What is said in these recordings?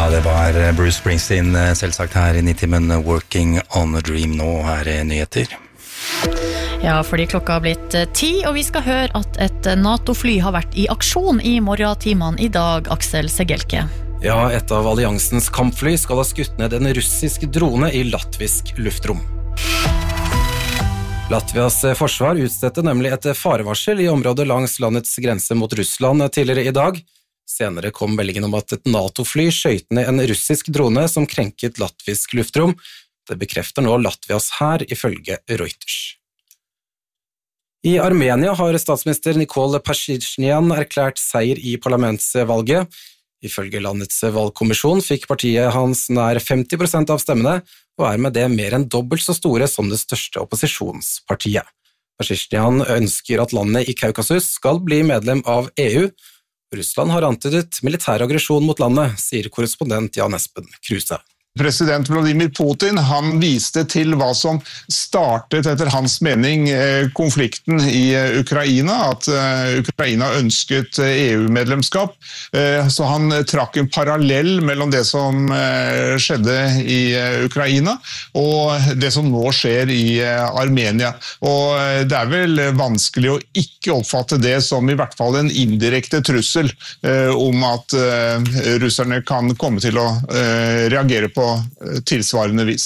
Ja, det var Bruce Springsteen selvsagt her i 90-men Working on a Dream. Nå her nyheter. Ja, fordi klokka har blitt 10, og vi skal høre at et NATO-fly har vært i aksjon i morgentimene i dag, Aksel Segelke. Ja, et av alliansens kampfly skal ha skutt ned en russisk drone i latvisk luftrom. Latvias forsvar utstedte nemlig et farevarsel i området langs landets grense mot Russland tidligere i dag. Senere kom meldingen om at et NATO-fly skjøt ned en russisk drone som krenket latvisk luftrom. Det bekrefter nå Latvias hær ifølge Reuters. I Armenia har statsminister Nikol Pashinyan erklært seier i parlamentsvalget. Ifølge landets valgkommisjon fikk partiet hans nær 50% av stemmene, og er med det mer enn dobbelt så store som det største opposisjonspartiet. Pashinyan ønsker at landet i Kaukasus skal bli medlem av EU. Russland har antydet militær aggresjon mot landet, sier korrespondent Jan Espen Kruse. President Vladimir Putin, han viste til hva som startet etter hans mening konflikten i Ukraina, at Ukraina ønsket EU-medlemskap, så han trakk en parallell mellom det som skjedde i Ukraina og det som nå skjer i Armenia. Og det er vel vanskelig å ikke oppfatte det som i hvert fall en indirekte trussel om at russerne kan komme til å reagere på tilsvarende vis.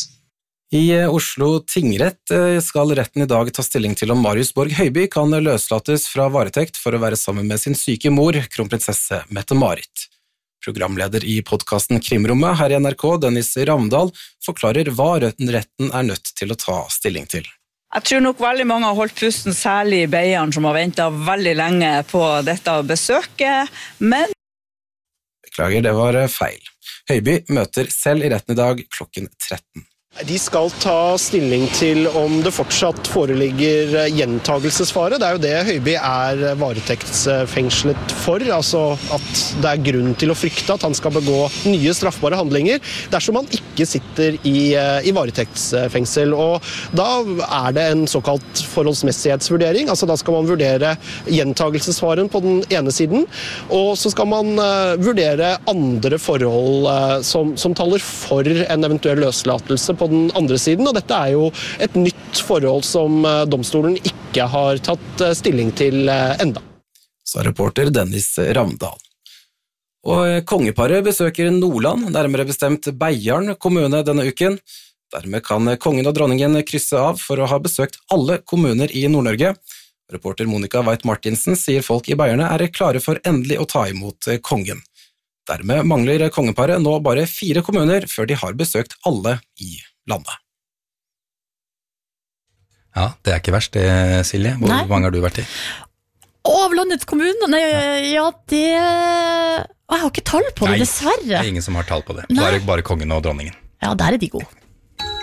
I Oslo tingrett skal retten i dag ta stilling til om Marius Borg Høiby kan løslates fra varetekt for å være sammen med sin syke mor, kronprinsesse Mette-Marit. Programleder i podcasten Krimrommet her i NRK, Dennis Ravndal, forklarer hva retten er nødt til å ta stilling til. Jeg tror nok veldig mange har holdt pusten, særlig Beiarn, som har ventet veldig lenge på dette besøket, men Beklager, det var feil. Høiby møter selv i retten i dag klokken 13. De skal ta stilling til om det fortsatt foreligger gjentagelsesfare. Det er jo det Høiby er varetektsfengslet for, altså at det er grunn til å frykte at han skal begå nye straffbare handlinger dersom han ikke sitter i varetektsfengsel. Og da er det en såkalt forholdsmessighetsvurdering, altså da skal man vurdere gjentagelsesfaren på den ene siden, og så skal man vurdere andre forhold som taler for en eventuell løslatelse på den andre siden, og dette er jo et nytt forhold som domstolen ikke har tatt stilling til enda. Sa reporter Dennis Ravndal. Og kongeparet besøker Nordland, nærmere bestemt Beiarn kommune denne uken. Dermed kan kongen og dronningen krysse av for å ha besøkt alle kommuner i Nord-Norge. Reporter Monica Veit-Martinsen sier folk i Beiarne er klare for endelig å ta imot kongen. Dermed mangler kongeparet nå bare 4 kommuner før de har besøkt alle i landet. Ja, det er ikke verst det, Silje. Hvor mange har du vært i? Av landets kommuner? Nei, ja, det... Jeg har ikke tall på det, dessverre. Det er ingen som har tall på det. Bare kongen og dronningen. Ja, der er de gode.